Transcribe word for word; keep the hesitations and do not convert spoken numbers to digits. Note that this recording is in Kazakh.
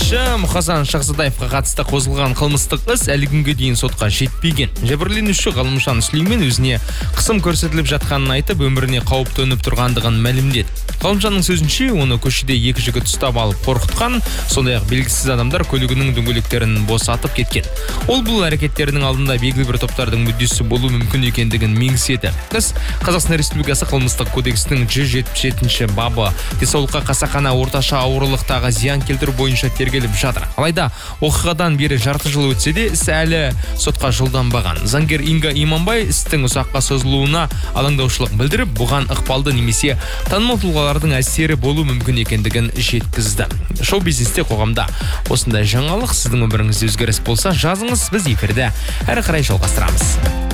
әнші Мұхасан Шахзадаевқа қатысты қозғалған қылмыстық іс әлі күнге дейін сотқа жетпеген. Жәбірленуші Ғалымжан Сүлеймен өзіне қысым көрсетіліп жатқанын айтып, өміріне қауіп төніп тұрғандығын мәлімдеді. Ғалымжанның сөзінше, оны көшеде екі жігіт ұстап алып қорқытқан, сондай-ақ белгісіз адамдар көлігінің дөңгелектерін босатып кеткен. Ол бұл әрекеттерінің алдында белгілі бір топтардың мүддесі болуы мүмкін екендігін меңзеді. Іс Қазақстан Республикасы қылмыстық кодексінің жүз жетпіс жетінші бабы денсаулыққа қасақана орташа ауырлықтағы зиян келтіру бойынша тергеліп жатыр. Алайда оқиғадан бері жарты жыл өтсе де, іс әлі сотқа жолданбаған. Заңгер Инга Иманбай істің ұзаққа созылуына алаңдаушылық білдіріп, бұған ықпалды немесе танымал тұлғалардың әсері болуы мүмкін екендігін жеткізді. Шоу-бизнесте, қоғамда осындай жаңалық сіздің өміріңізде өзгеріс болса, жазыңыз, біз эфирде әрі қарай жалғастырамыз.